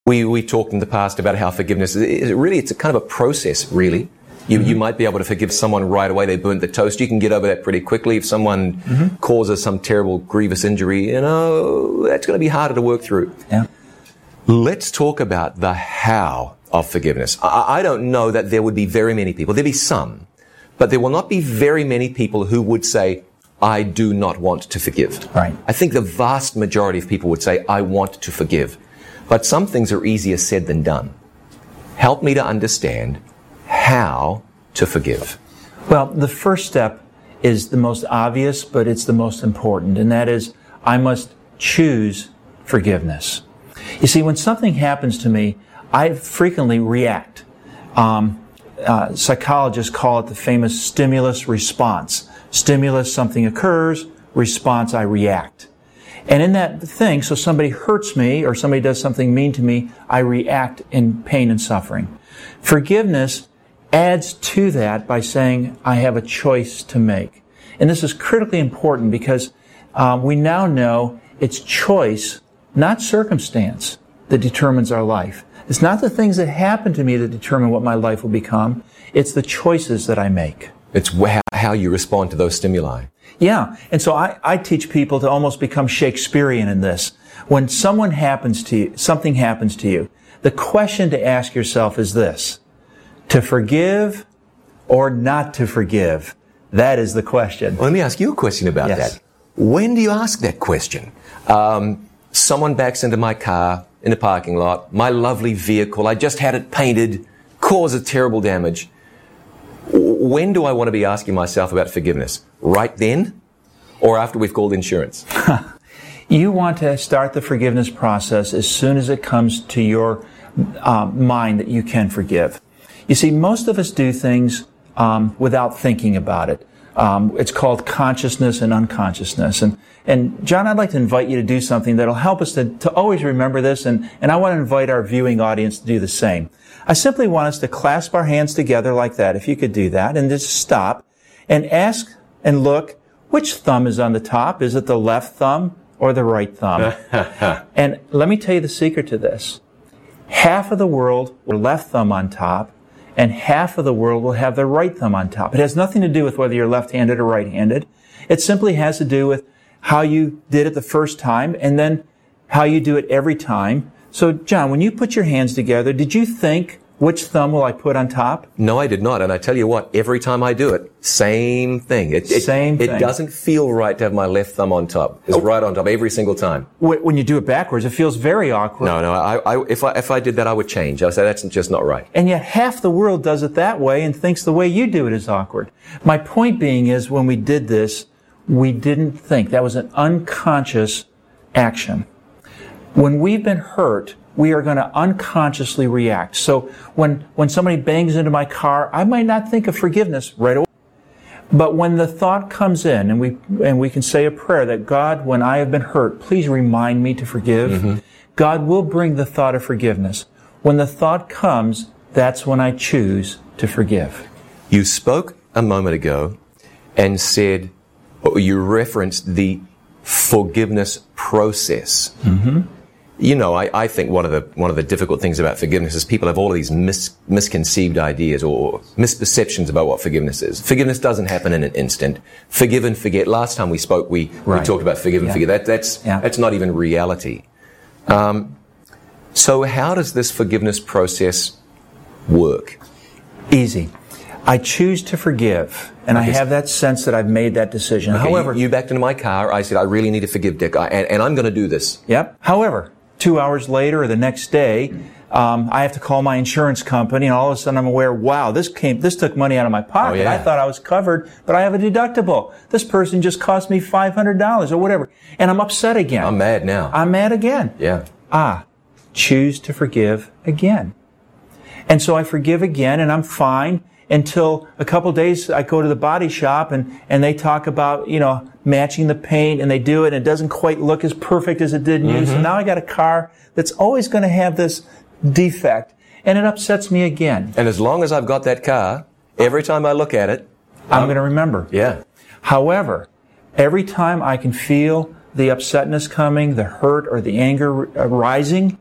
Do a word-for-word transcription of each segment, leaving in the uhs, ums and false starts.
We we talked in the past about how forgiveness is really, it's a kind of a process, really. You mm-hmm. you might be able to forgive someone right away. They burnt the toast. You can get over that pretty quickly. If someone mm-hmm. causes some terrible, grievous injury, you know, that's going to be harder to work through. Yeah. Let's talk about the how of forgiveness. I, I don't know that there would be very many people. There'll be some, but there will not be very many people who would say, I do not want to forgive. Right. I think the vast majority of people would say, I want to forgive. But some things are easier said than done. Help me to understand how to forgive. Well, the first step is the most obvious, but it's the most important, and that is I must choose forgiveness. You see, when something happens to me, I frequently react. Um, uh, psychologists call it the famous stimulus response. Stimulus, something occurs. Response, I react. And in that thing, so somebody hurts me or somebody does something mean to me, I react in pain and suffering. Forgiveness adds to that by saying, I have a choice to make. And this is critically important because um, we now know it's choice, not circumstance, that determines our life. It's not the things that happen to me that determine what my life will become. It's the choices that I make. It's how you respond to those stimuli. Yeah. And so I, I teach people to almost become Shakespearean in this. When someone happens to you, something happens to you, the question to ask yourself is this: to forgive or not to forgive? That is the question. Well, let me ask you a question about yes. that. When do you ask that question? Um, someone backs into my car in the parking lot, my lovely vehicle, I just had it painted, causes terrible damage. When do I want to be asking myself about forgiveness? Right then? Or after we've called insurance? You want to start the forgiveness process as soon as it comes to your uh, mind that you can forgive. You see, most of us do things um, without thinking about it. Um, it's called consciousness and unconsciousness. And, and John, I'd like to invite you to do something that'll help us to, to always remember this, and, and I want to invite our viewing audience to do the same. I simply want us to clasp our hands together like that, if you could do that, and just stop and ask and look, which thumb is on the top? Is it the left thumb or the right thumb? And let me tell you the secret to this. Half of the world will have left thumb on top, and half of the world will have their right thumb on top. It has nothing to do with whether you're left-handed or right-handed. It simply has to do with how you did it the first time and then how you do it every time. So, John, when you put your hands together, did you think, which thumb will I put on top? No, I did not. And I tell you what, every time I do it, same thing. It, it, same thing. It doesn't feel right to have my left thumb on top. It's oh. right on top every single time. When you do it backwards, it feels very awkward. No, no. I, I, if I if I did that, I would change. I would say that's just not right. And yet half the world does it that way and thinks the way you do it is awkward. My point being is, when we did this, we didn't think. That was an unconscious action. When we've been hurt, we are going to unconsciously react. So when, when somebody bangs into my car, I might not think of forgiveness right away. But when the thought comes in, and we, and we can say a prayer that, God, when I have been hurt, please remind me to forgive. Mm-hmm. God will bring the thought of forgiveness. When the thought comes, that's when I choose to forgive. You spoke a moment ago and said, or you referenced the forgiveness process. Mm-hmm. You know, I, I think one of the one of the difficult things about forgiveness is people have all of these mis, misconceived ideas or misperceptions about what forgiveness is. Forgiveness doesn't happen in an instant. Forgive and forget. Last time we spoke, we, right. we talked about forgive and yeah. forget. That, that's yeah. that's not even reality. Um, so how does this forgiveness process work? Easy. I choose to forgive, and I, I have that sense that I've made that decision. Okay, However, you, you backed into my car. I said, I really need to forgive Dick, I, and, and I'm going to do this. Yep. However, two hours later or the next day, um, I have to call my insurance company, and all of a sudden I'm aware, wow, this came, this took money out of my pocket. Oh, yeah. I thought I was covered, but I have a deductible. This person just cost me five hundred dollars or whatever, and I'm upset again. I'm mad now. I'm mad again. Yeah. Ah, choose to forgive again. And so I forgive again, and I'm fine. Until a couple of days, I go to the body shop and, and they talk about, you know, matching the paint, and they do it, and it doesn't quite look as perfect as it did new. Mm-hmm. So now I got a car that's always going to have this defect, and it upsets me again. And as long as I've got that car, every time I look at it, I'm, I'm going to remember. Yeah. However, every time I can feel the upsetness coming, the hurt or the anger rising,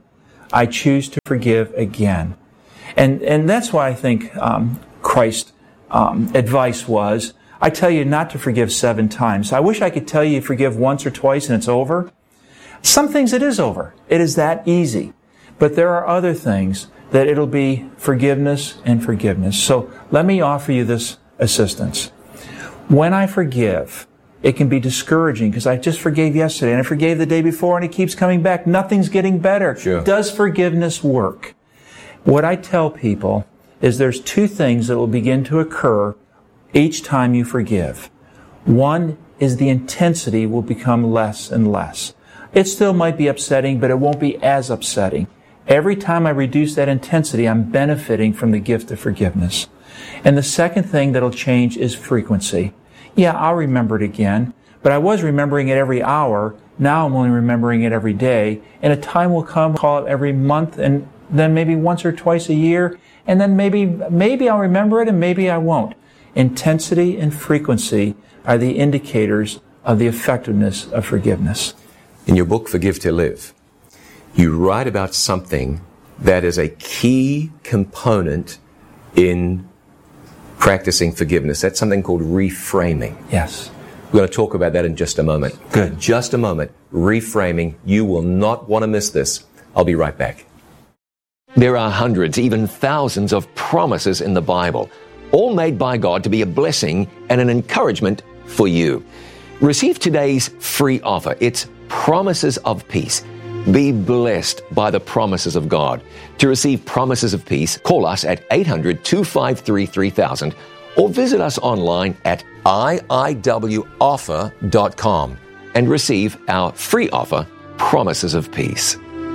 I choose to forgive again. And and that's why I think um, Christ's um, advice was, I tell you not to forgive seven times. I wish I could tell you forgive once or twice and it's over. Some things it is over. It is that easy. But there are other things that it'll be forgiveness and forgiveness. So let me offer you this assistance. When I forgive, it can be discouraging because I just forgave yesterday and I forgave the day before and it keeps coming back. Nothing's getting better. Sure. Does forgiveness work? What I tell people is there's two things that will begin to occur each time you forgive. One is the intensity will become less and less. It still might be upsetting, but it won't be as upsetting. Every time I reduce that intensity, I'm benefiting from the gift of forgiveness. And the second thing that'll change is frequency. Yeah, I'll remember it again, but I was remembering it every hour. Now I'm only remembering it every day. And a time will come, call it every month, and then maybe once or twice a year. And then maybe, maybe I'll remember it and maybe I won't. Intensity and frequency are the indicators of the effectiveness of forgiveness. In your book, Forgive to Live, you write about something that is a key component in practicing forgiveness. That's something called reframing. Yes. We're going to talk about that in just a moment. Good. Just a moment. Reframing. You will not want to miss this. I'll be right back. There are hundreds, even thousands of promises in the Bible, all made by God to be a blessing and an encouragement for you. Receive today's free offer. It's Promises of Peace. Be blessed by the promises of God. To receive Promises of Peace, call us at eight hundred, two five three, three thousand or visit us online at I I W offer dot com and receive our free offer, Promises of Peace.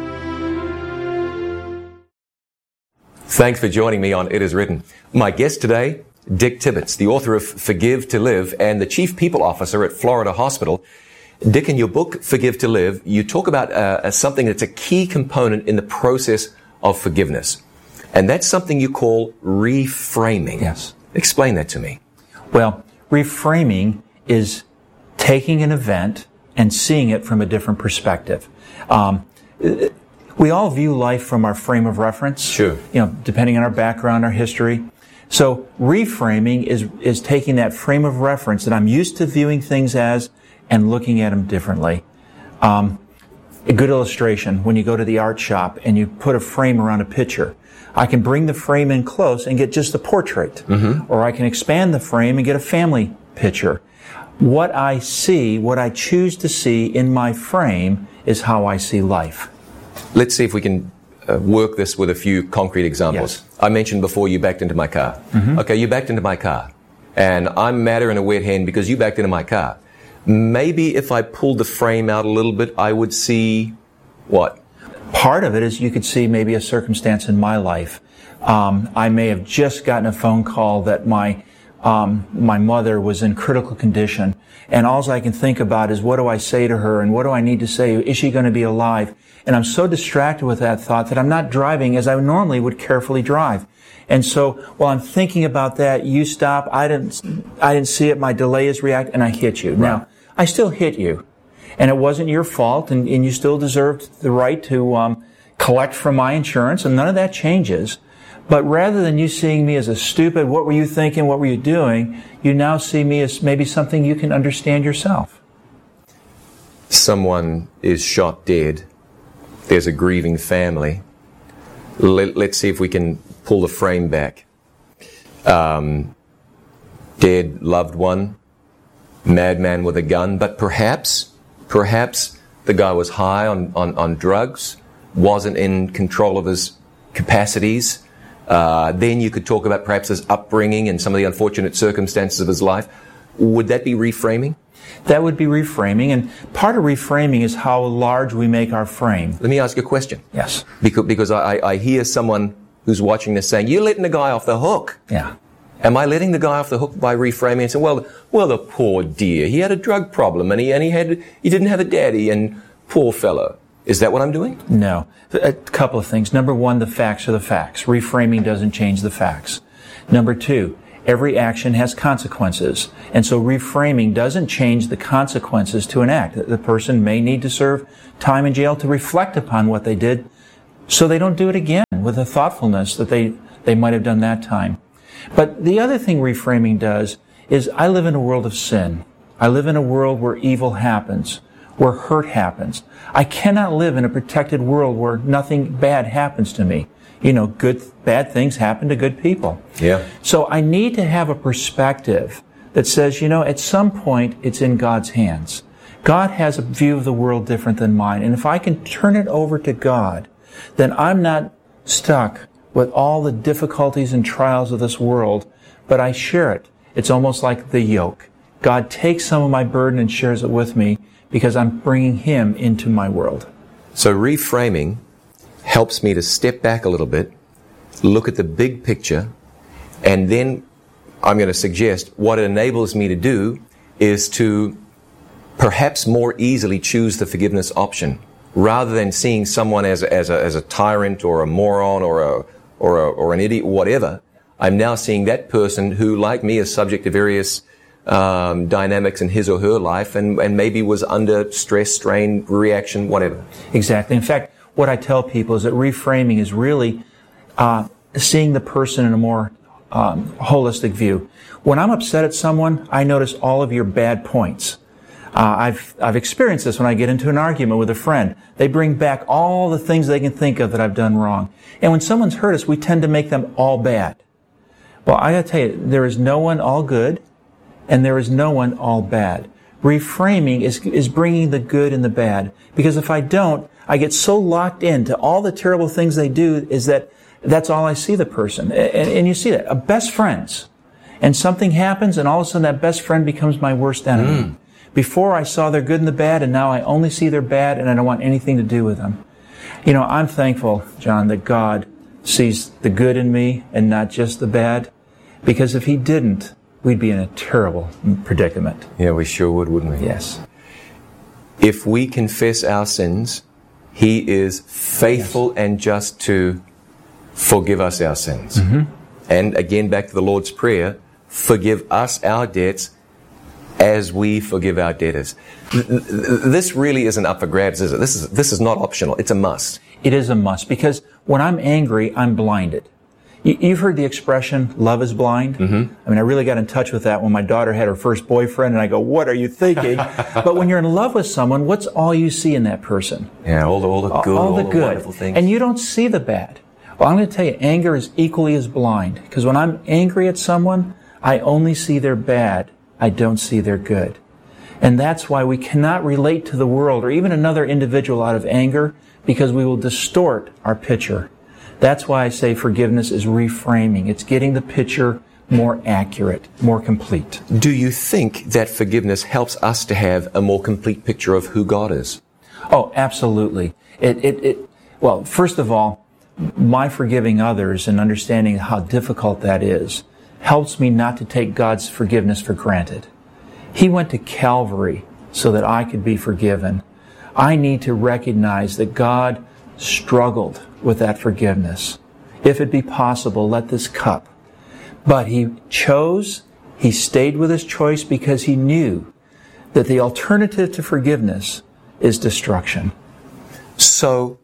Thanks for joining me on It Is Written. My guest today, Dick Tibbets, the author of Forgive to Live and the Chief People Officer at Florida Hospital. Dick, in your book, Forgive to Live, you talk about uh, something that's a key component in the process of forgiveness. And that's something you call reframing. Yes. Explain that to me. Well, reframing is taking an event and seeing it from a different perspective. Um, we all view life from our frame of reference. Sure. You know, depending on our background, our history. So reframing is, is taking that frame of reference that I'm used to viewing things as and looking at them differently. Um, a good illustration, when you go to the art shop and you put a frame around a picture, I can bring the frame in close and get just a portrait. Mm-hmm. Or I can expand the frame and get a family picture. What I see, what I choose to see in my frame is how I see life. Let's see if we can uh, work this with a few concrete examples. Yes. I mentioned before you backed into my car. Mm-hmm. Okay, you backed into my car. And I'm madder in a wet hen because you backed into my car. Maybe if I pulled the frame out a little bit, I would see what? Part of it is you could see maybe a circumstance in my life. Um, I may have just gotten a phone call that my um, my mother was in critical condition, and all I can think about is what do I say to her, and what do I need to say? Is she going to be alive? And I'm so distracted with that thought that I'm not driving as I normally would carefully drive. And so while I'm thinking about that, you stop. I didn't. I didn't see it. My delay is react, and I hit you. Right. Now I still hit you. And it wasn't your fault, and, and you still deserved the right to um, collect from my insurance, and none of that changes. But rather than you seeing me as a stupid, what were you thinking, what were you doing, you now see me as maybe something you can understand yourself. Someone is shot dead. There's a grieving family. Let, let's see if we can pull the frame back. Um, dead loved one. Madman with a gun, but perhaps, perhaps the guy was high on, on, on drugs, wasn't in control of his capacities. Uh, then you could talk about perhaps his upbringing and some of the unfortunate circumstances of his life. Would that be reframing? That would be reframing, and part of reframing is how large we make our frame. Let me ask you a question. Yes. Because, because I, I hear someone who's watching this saying, you're letting the guy off the hook. Yeah. Am I letting the guy off the hook by reframing and saying, well, well, the poor dear, he had a drug problem and he, and he had, he didn't have a daddy and poor fellow. Is that what I'm doing? No. A couple of things. Number one, the facts are the facts. Reframing doesn't change the facts. Number two, every action has consequences. And so reframing doesn't change the consequences to an act. The person may need to serve time in jail to reflect upon what they did. so they don't do it again with the thoughtfulness that they, they might have done that time. But the other thing reframing does is I live in a world of sin. I live in a world where evil happens, where hurt happens. I cannot live in a protected world where nothing bad happens to me. You know, good, bad things happen to good people. Yeah. So I need to have a perspective that says, you know, at some point it's in God's hands. God has a view of the world different than mine. And if I can turn it over to God, then I'm not stuck with all the difficulties and trials of this world, but I share it. It's almost like the yoke. God takes some of my burden and shares it with me because I'm bringing Him into my world. So reframing helps me to step back a little bit, look at the big picture, and then I'm going to suggest what it enables me to do is to perhaps more easily choose the forgiveness option rather than seeing someone as a, as a, as a tyrant or a moron or a, or a, or an idiot or whatever. I'm now seeing that person who, like me, is subject to various um, dynamics in his or her life and, and maybe was under stress, strain, reaction, whatever. Exactly. In fact, what I tell people is that reframing is really uh, seeing the person in a more um, holistic view. When I'm upset at someone, I notice all of your bad points. Uh, I've I've experienced this when I get into an argument with a friend. They bring back all the things they can think of that I've done wrong. And when someone's hurt us, we tend to make them all bad. Well, I gotta tell you, there is no one all good, and there is no one all bad. Reframing is is bringing the good and the bad. Because if I don't, I get so locked into all the terrible things they do is that that's all I see the person. And, and you see that. A best friends. And something happens, and all of a sudden that best friend becomes my worst enemy. Mm. Before I saw their good and the bad, and now I only see their bad, and I don't want anything to do with them. You know, I'm thankful, John, that God sees the good in me and not just the bad. Because if He didn't, we'd be in a terrible predicament. Yeah, we sure would, wouldn't we? Yes. If we confess our sins, He is faithful yes. and just to forgive us our sins. Mm-hmm. And again, back to the Lord's Prayer, forgive us our debts as we forgive our debtors. This really isn't up for grabs, is it? This is, this is not optional. It's a must. It is a must because when I'm angry, I'm blinded. You've heard the expression, love is blind? Mm-hmm. I mean, I really got in touch with that when my daughter had her first boyfriend, and I go, what are you thinking? But when you're in love with someone, what's all you see in that person? Yeah, all the, all the good, all, all the, the good. wonderful things. And you don't see the bad. Well, I'm going to tell you, anger is equally as blind. Because when I'm angry at someone, I only see their bad. I don't see their good. And that's why we cannot relate to the world or even another individual out of anger, because we will distort our picture. That's why I say forgiveness is reframing. It's getting the picture more accurate, more complete. Do you think that forgiveness helps us to have a more complete picture of who God is? Oh, absolutely. It, it, it, well, first of all, my forgiving others and understanding how difficult that is helps me not to take God's forgiveness for granted. He went to Calvary so that I could be forgiven. I need to recognize that God struggled with that forgiveness. If it be possible, let this cup. But He chose, He stayed with His choice because He knew that the alternative to forgiveness is destruction. So,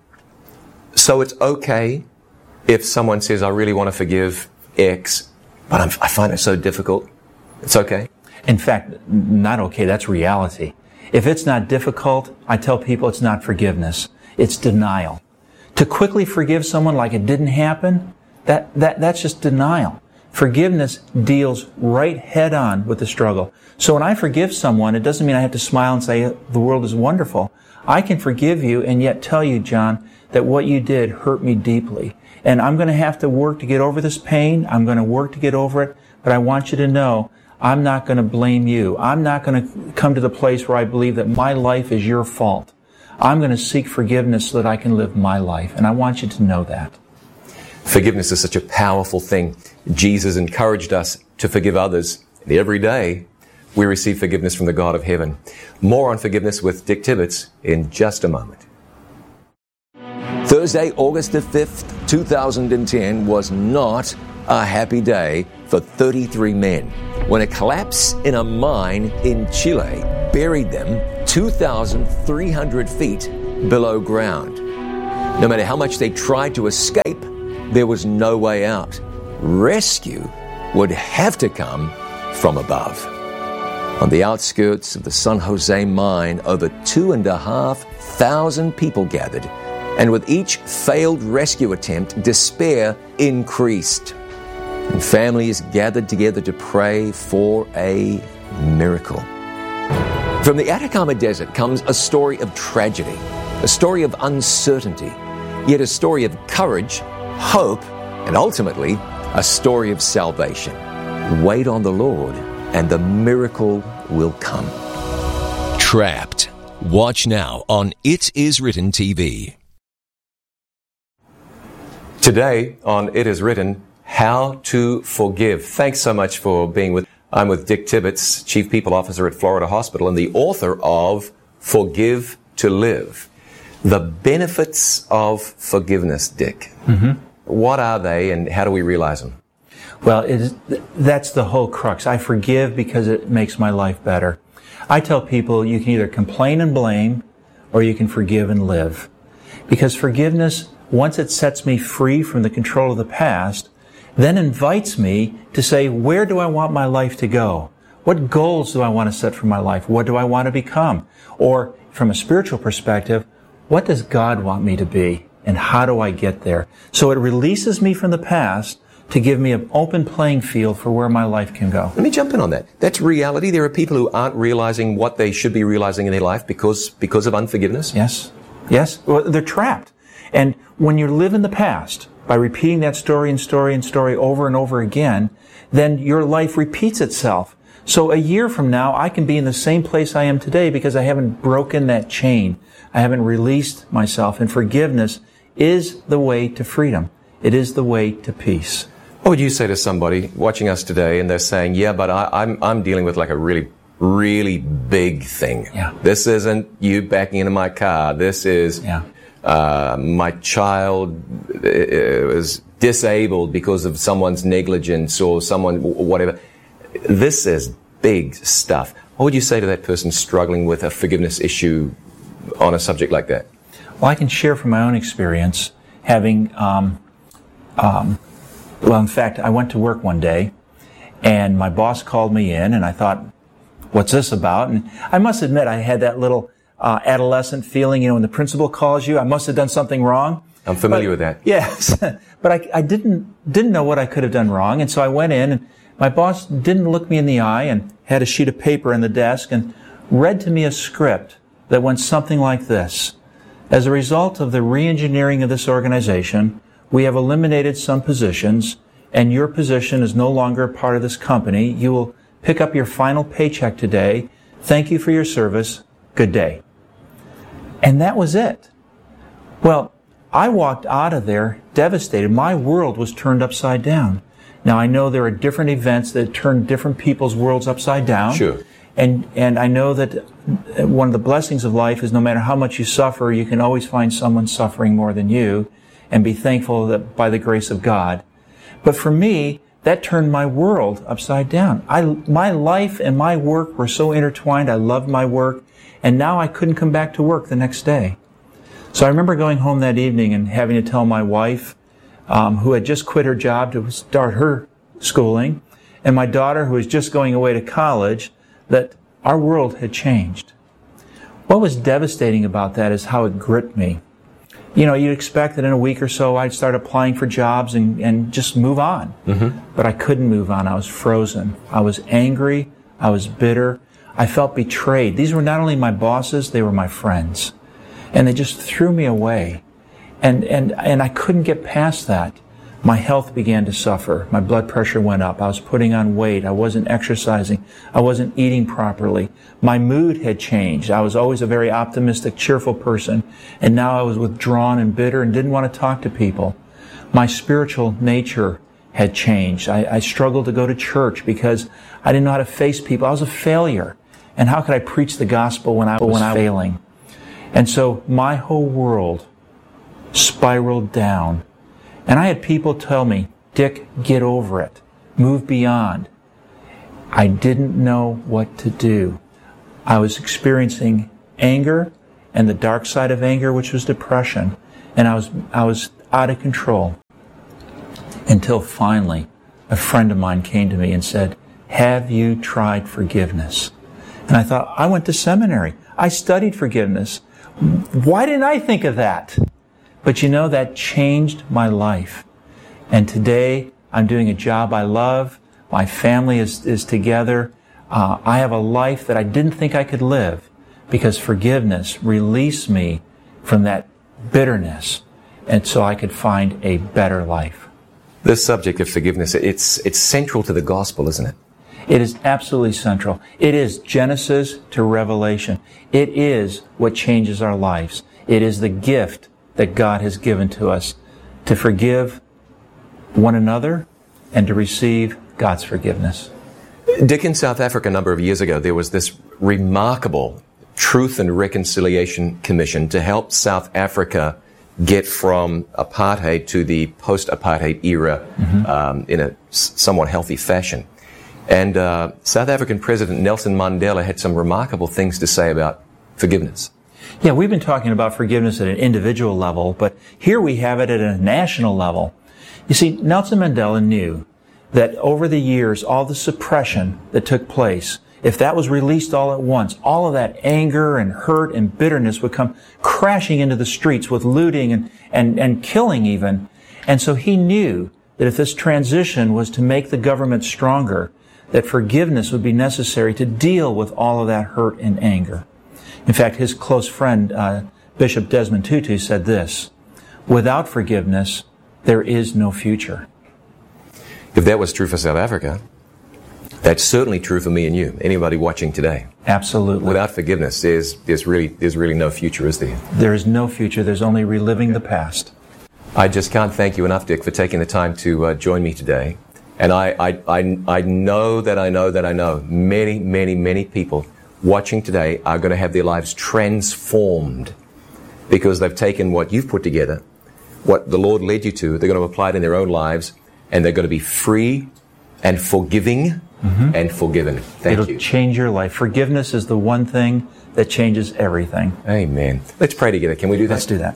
so it's okay if someone says, I really want to forgive X, but I'm, I find it so difficult. It's okay. In fact, not okay, that's reality. If it's not difficult, I tell people it's not forgiveness. It's denial. To quickly forgive someone like it didn't happen, that, that, that's just denial. Forgiveness deals right head on with the struggle. So when I forgive someone, it doesn't mean I have to smile and say, the world is wonderful. I can forgive you and yet tell you, John, that what you did hurt me deeply. And I'm going to have to work to get over this pain. I'm going to work to get over it. But I want you to know, I'm not going to blame you. I'm not going to come to the place where I believe that my life is your fault. I'm going to seek forgiveness so that I can live my life. And I want you to know that. Forgiveness is such a powerful thing. Jesus encouraged us to forgive others. And every day, we receive forgiveness from the God of heaven. More on forgiveness with Dick Tibbetts in just a moment. Thursday, August the fifth, two thousand ten was not a happy day for thirty-three men when a collapse in a mine in Chile buried them two thousand three hundred feet below ground. No matter how much they tried to escape, there was no way out. Rescue would have to come from above. On the outskirts of the San Jose mine, over two and a half thousand people gathered, and with each failed rescue attempt, despair increased. And families gathered together to pray for a miracle. From the Atacama Desert comes a story of tragedy, a story of uncertainty, yet a story of courage, hope, and ultimately, a story of salvation. Wait on the Lord, and the miracle will come. Trapped. Watch now on It Is Written T V. Today on It Is Written, How to Forgive. Thanks so much for being with. I'm with Dick Tibbetts, Chief People Officer at Florida Hospital and the author of Forgive to Live. The benefits of forgiveness, Dick. Mm-hmm. What are they and how do we realize them? Well, it is, that's the whole crux. I forgive because it makes my life better. I tell people you can either complain and blame or you can forgive and live. Because forgiveness, once it sets me free from the control of the past, then invites me to say, where do I want my life to go? What goals do I want to set for my life? What do I want to become? Or from a spiritual perspective, what does God want me to be? And how do I get there? So it releases me from the past to give me an open playing field for where my life can go. Let me jump in on that. That's reality. There are people who aren't realizing what they should be realizing in their life because, because of unforgiveness. Yes. Yes. Well, they're trapped. And when you live in the past, by repeating that story and story and story over and over again, then your life repeats itself. So a year from now, I can be in the same place I am today because I haven't broken that chain. I haven't released myself. And forgiveness is the way to freedom. It is the way to peace. What would you say to somebody watching us today and they're saying, yeah, but I, I'm, I'm dealing with like a really, really big thing. Yeah. This isn't you backing into my car. This is yeah. uh, my child is disabled because of someone's negligence or someone, whatever. This is big stuff. What would you say to that person struggling with a forgiveness issue on a subject like that? Well, I can share from my own experience having, um, um, well, in fact, I went to work one day and my boss called me in and I thought, what's this about? And I must admit, I had that little uh, adolescent feeling, you know, when the principal calls you, I must have done something wrong. I'm familiar but, with that. Yes. But I, I didn't, didn't know what I could have done wrong. And so I went in and my boss didn't look me in the eye and had a sheet of paper on the desk and read to me a script that went something like this. As a result of the re-engineering of this organization, we have eliminated some positions, and your position is no longer a part of this company. You will pick up your final paycheck today. Thank you for your service. Good day. And that was it. Well, I walked out of there devastated. My world was turned upside down. Now, I know there are different events that turn different people's worlds upside down. Sure. And and I know that one of the blessings of life is no matter how much you suffer, you can always find someone suffering more than you and be thankful that by the grace of God. But for me, that turned my world upside down. I, my life and my work were so intertwined. I loved my work. And now I couldn't come back to work the next day. So I remember going home that evening and having to tell my wife, um, who had just quit her job to start her schooling, and my daughter who was just going away to college, that our world had changed. What was devastating about that is how it gripped me. You know, you'd expect that in a week or so I'd start applying for jobs and, and just move on. Mm-hmm. But I couldn't move on. I was frozen. I was angry. I was bitter. I felt betrayed. These were not only my bosses, they were my friends. And they just threw me away. And, and, and I couldn't get past that. My health began to suffer. My blood pressure went up. I was putting on weight. I wasn't exercising. I wasn't eating properly. My mood had changed. I was always a very optimistic, cheerful person. And now I was withdrawn and bitter and didn't want to talk to people. My spiritual nature had changed. I, I struggled to go to church because I didn't know how to face people. I was a failure. And how could I preach the gospel when I was when I failing? And so my whole world spiraled down. And I had people tell me, Dick, get over it. Move beyond. I didn't know what to do. I was experiencing anger and the dark side of anger, which was depression. And I was, I was out of control. Until finally, a friend of mine came to me and said, "Have you tried forgiveness?" And I thought, I went to seminary. I studied forgiveness. Why didn't I think of that? But you know, that changed my life. And today, I'm doing a job I love. My family is, is together. Uh, I have a life that I didn't think I could live because forgiveness released me from that bitterness, and so I could find a better life. This subject of forgiveness, it's, it's central to the gospel, isn't it? It is absolutely central. It is Genesis to Revelation. It is what changes our lives. It is the gift that God has given to us to forgive one another and to receive God's forgiveness. Dick, in South Africa a number of years ago, there was this remarkable Truth and Reconciliation Commission to help South Africa get from apartheid to the post-apartheid era mm-hmm. um, in a somewhat healthy fashion. And uh, South African President Nelson Mandela had some remarkable things to say about forgiveness. Yeah, we've been talking about forgiveness at an individual level, but here we have it at a national level. You see, Nelson Mandela knew that over the years, all the suppression that took place, if that was released all at once, all of that anger and hurt and bitterness would come crashing into the streets with looting and, and, and killing even. And so he knew that if this transition was to make the government stronger, that forgiveness would be necessary to deal with all of that hurt and anger. In fact, his close friend, uh, Bishop Desmond Tutu, said this: "Without forgiveness, there is no future." If that was true for South Africa, that's certainly true for me and you, anybody watching today. Absolutely. Without forgiveness, there's, there's, really, there's really no future, is there? There is no future. There's only reliving the past. I just can't thank you enough, Dick, for taking the time to uh, join me today. And I, I, I, I know that I know that I know many, many, many people watching today are going to have their lives transformed because they've taken what you've put together, what the Lord led you to, they're going to apply it in their own lives, and they're going to be free and forgiving mm-hmm. and forgiven. Thank It'll you. It'll change your life. Forgiveness is the one thing that changes everything. Amen. Let's pray together. Can we do that? Let's do that.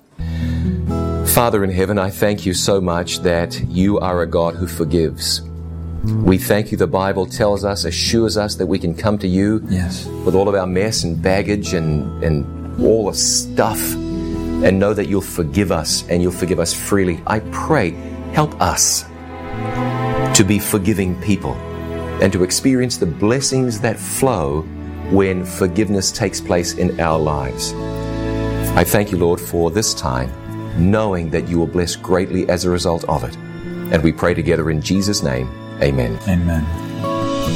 Father in heaven, I thank you so much that you are a God who forgives. We thank you, the Bible tells us, assures us that we can come to you yes. with all of our mess and baggage and, and all the stuff and know that you'll forgive us and you'll forgive us freely. I pray, help us to be forgiving people and to experience the blessings that flow when forgiveness takes place in our lives. I thank you, Lord, for this time, knowing that you will bless greatly as a result of it. And we pray together in Jesus' name. Amen. Amen.